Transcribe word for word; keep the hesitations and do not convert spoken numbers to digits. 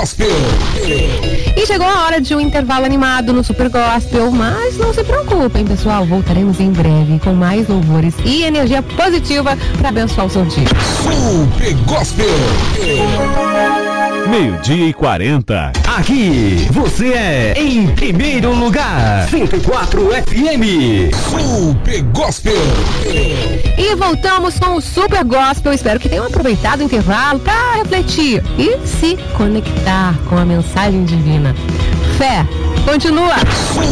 Gospel. E chegou a hora de um intervalo animado no Super Gospel, mas não se preocupem, pessoal, voltaremos em breve com mais louvores e energia positiva para abençoar o seu dia. Super Gospel. Meio-dia e quarenta. Aqui você é em primeiro lugar. cento e quatro F M. Super Gospel. E voltamos com o Super Gospel. Espero que tenham aproveitado o intervalo para refletir e se conectar com a mensagem divina. Fé, continua.